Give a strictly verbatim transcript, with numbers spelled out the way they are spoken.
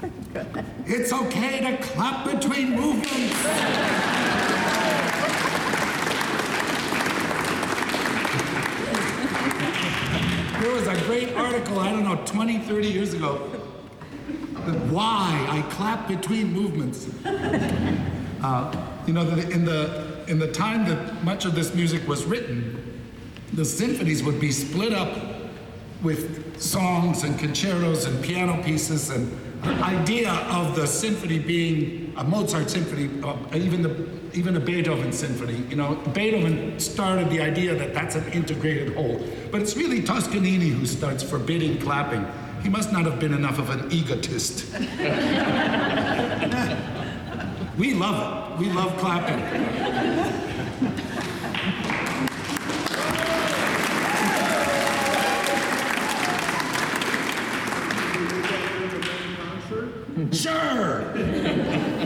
It's okay to clap between movements. There was a great article, I don't know, twenty, thirty years ago, why I clap between movements. Uh, you know, in the, in the time that much of this music was written, the symphonies would be split up with songs and concertos and piano pieces, and the idea of the symphony being a Mozart symphony, uh, even the even a Beethoven symphony. You know, Beethoven started the idea that that's an integrated whole, but it's really Toscanini who starts forbidding clapping. He must not have been enough of an egotist. We love it. We love clapping. Sure!